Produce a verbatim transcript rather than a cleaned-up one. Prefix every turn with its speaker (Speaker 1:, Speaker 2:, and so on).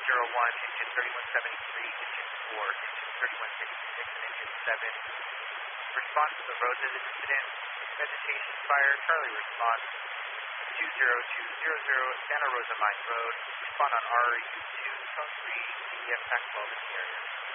Speaker 1: zero one, engine thirty-one seventy-three, engine four, engine thirty-one fifty-six, and engine seven. Response to the Rosa incident, vegetation fire, Charlie response, two zero two zero zero, Santa Rosa Mine Road. Respond on R U two, phone three, D D F TAC twelve in the area.